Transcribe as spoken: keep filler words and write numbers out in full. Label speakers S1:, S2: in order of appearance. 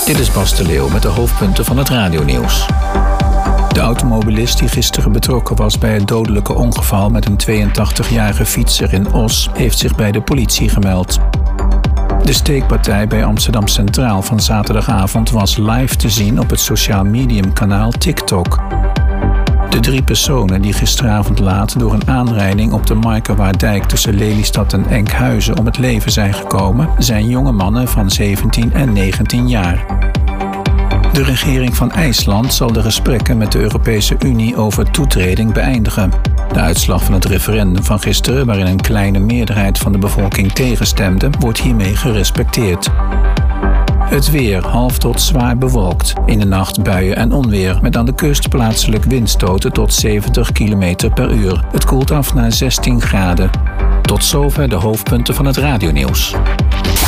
S1: Dit is Bas de Leeuw met de hoofdpunten van het radionieuws. De automobilist die gisteren betrokken was bij het dodelijke ongeval met een tweeëntachtigjarige fietser in Os heeft zich bij de politie gemeld. De steekpartij bij Amsterdam Centraal van zaterdagavond was live te zien op het sociaal mediumkanaal TikTok. De drie personen die gisteravond laat door een aanrijding op de Markerwaarddijk tussen Lelystad en Enkhuizen om het leven zijn gekomen, zijn jonge mannen van zeventien en negentien jaar. De regering van IJsland zal de gesprekken met de Europese Unie over toetreding beëindigen. De uitslag van het referendum van gisteren, waarin een kleine meerderheid van de bevolking tegenstemde, wordt hiermee gerespecteerd. Het weer half tot zwaar bewolkt. In de nacht buien en onweer, met aan de kust plaatselijk windstoten tot zeventig kilometer per uur. Het koelt af naar zestien graden. Tot zover de hoofdpunten van het radionieuws.